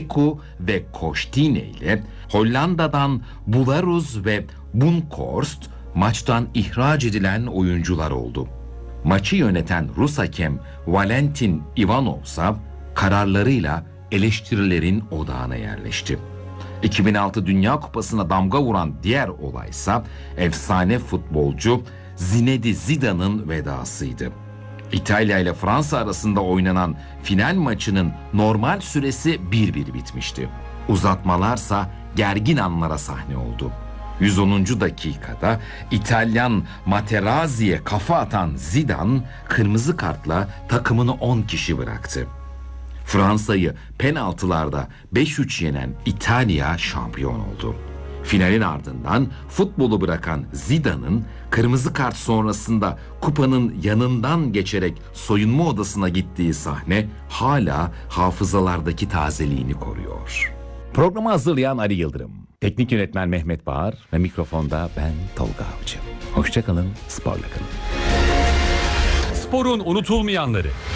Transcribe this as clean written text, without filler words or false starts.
Deku ve Kostine ile Hollanda'dan Bularus ve Bunkhorst maçtan ihraç edilen oyuncular oldu. Maçı yöneten Rus hakem Valentin Ivanov ise kararlarıyla eleştirilerin odağına yerleşti. 2006 Dünya Kupası'na damga vuran diğer olaysa efsane futbolcu Zinedine Zidane'ın vedasıydı. İtalya ile Fransa arasında oynanan final maçının normal süresi 1-1 bitmişti. Uzatmalarsa gergin anlara sahne oldu. 110. dakikada İtalyan Materazzi'ye kafa atan Zidane kırmızı kartla takımını 10 kişi bıraktı. Fransa'yı penaltılarda 5-3 yenen İtalya şampiyon oldu. Finalin ardından futbolu bırakan Zidane'ın kırmızı kart sonrasında kupanın yanından geçerek soyunma odasına gittiği sahne hala hafızalardaki tazeliğini koruyor. Programı hazırlayan Ali Yıldırım, teknik yönetmen Mehmet Bağır ve mikrofonda ben Tolga Avcı. Hoşça kalın, sporla kalın. Sporun unutulmayanları.